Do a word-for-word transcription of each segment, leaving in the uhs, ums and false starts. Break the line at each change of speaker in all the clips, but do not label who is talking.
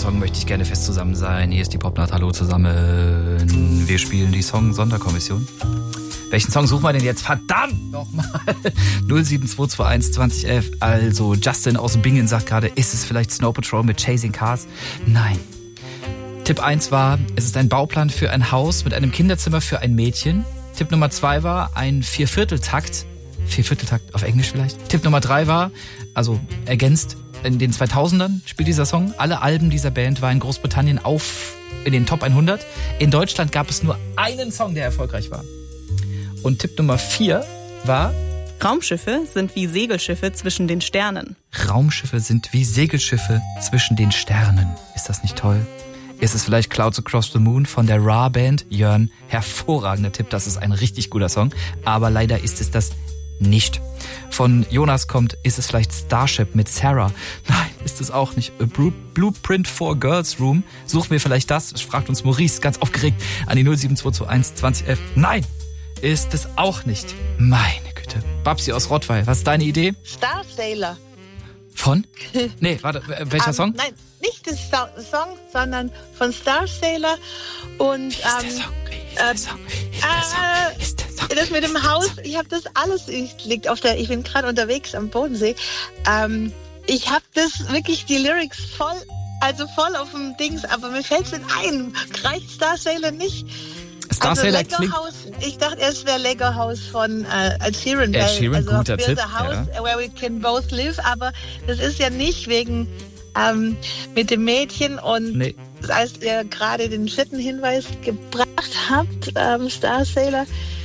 Song möchte ich gerne fest zusammen sein. Hier ist die Popnacht, hallo zusammen. Wir spielen die Song-Sonderkommission. Welchen Song suchen wir denn jetzt? Verdammt nochmal. null sieben zwei zwei eins zwanzig elf. Also Justin aus Bingen sagt gerade, ist es vielleicht Snow Patrol mit Chasing Cars? Nein. Tipp eins war, es ist ein Bauplan für ein Haus mit einem Kinderzimmer für ein Mädchen. Tipp Nummer zwei war ein Viervierteltakt. Viervierteltakt auf Englisch vielleicht. Tipp Nummer drei war, also ergänzt, in den zweitausendern spielt dieser Song. Alle Alben dieser Band waren in Großbritannien auf in den Top hundert. In Deutschland gab es nur einen Song, der erfolgreich war. Und Tipp Nummer vier war...
Raumschiffe sind wie Segelschiffe zwischen den Sternen.
Raumschiffe sind wie Segelschiffe zwischen den Sternen. Ist das nicht toll? Ist es vielleicht Clouds Across the Moon von der Ra-Band? Jörn, hervorragender Tipp, das ist ein richtig guter Song. Aber leider ist es das nicht. Von Jonas kommt, ist es vielleicht Starship mit Sarah? Nein, ist es auch nicht. A Blueprint for Girls Room. Suchen wir vielleicht das? Fragt uns Maurice ganz aufgeregt an die null sieben zwei zwei eins zwanzig elf. Nein, ist es auch nicht. Meine Güte. Babsi aus Rottweil, was ist deine Idee?
Star Sailor.
Von? Nee, warte, welcher um, Song?
Nein, nicht das Song, sondern von Star Sailor. Und,
Wie ist der
ähm,
Song? Wie ist der Song? Wie ist der Song? Wie ist der Song?
Das mit dem Haus, ich habe das alles, ich liegt auf der, ich bin gerade unterwegs am Bodensee. Ähm, ich habe das wirklich, die Lyrics voll, also voll auf dem Dings, aber mir fällt es nicht ein. Reicht Star Sailor nicht?
Star
also
Sailor
Lego
klingt...
House, ich dachte, es wäre Lego House von äh, Ed Sheeran.
Ed Sheeran,
also
guter
Build
Tipp.
a House
Ja.
where we can both live, aber das ist ja nicht wegen ähm, mit dem Mädchen und
Nee.
als ihr gerade den vierten Hinweis gebracht habt, ähm, Star Sailor,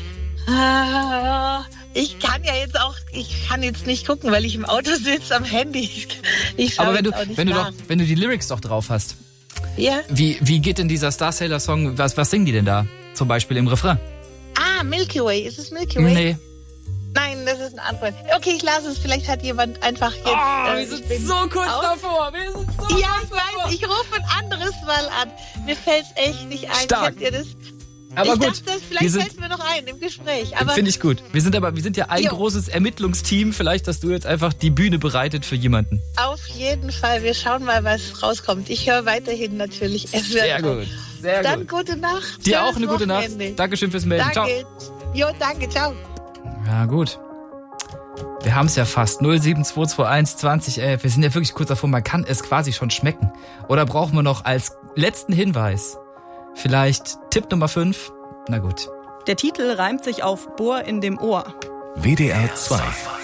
äh, ich kann ja jetzt auch, ich kann jetzt nicht gucken, weil ich im Auto sitze am Handy. Ich, ich
Aber wenn du,
auch nicht
wenn, du
nach.
doch, wenn du die Lyrics doch drauf hast,
Ja.
wie, wie geht denn dieser Star Sailor Song, was, was singen die denn da? Zum Beispiel im Refrain?
Ah, Milky Way. Ist es Milky Way?
Nee.
Nein, das ist eine Antwort. Okay, ich lasse es. Vielleicht hat jemand einfach jetzt...
Oh,
äh,
wir
ich
sind
bin
so kurz
aus-
davor. Wir sind so
Ja,
kurz
ich weiß.
davor.
Ich rufe ein anderes Mal an. Mir fällt es echt nicht ein.
Stark.
Kennt ihr das?
Aber
ich
gut,
dachte,
wir
vielleicht
sind-
fällt es mir noch ein im Gespräch. Aber
Finde ich gut. Wir sind aber, wir sind ja ein
Jo.
großes Ermittlungsteam. Vielleicht, dass du jetzt einfach die Bühne bereitet für jemanden.
auf jeden Fall. Wir schauen mal, was rauskommt. Ich höre weiterhin natürlich. Es wird
Sehr gut. Sehr
Dann
gut.
gute Nacht.
Dir
Schönes
auch eine gute Nacht.
Wochenende.
Dankeschön fürs Melden.
Danke. Jo, danke. Ciao.
Ciao. Ja, gut. Wir haben es ja fast. null sieben zwei zwei eins zwanzig elf. Wir sind ja wirklich kurz davor. Man kann es quasi schon schmecken. Oder brauchen wir noch als letzten Hinweis vielleicht Tipp Nummer fünf? Na gut.
Der Titel reimt sich auf Bohr in dem Ohr.
W D R zwei.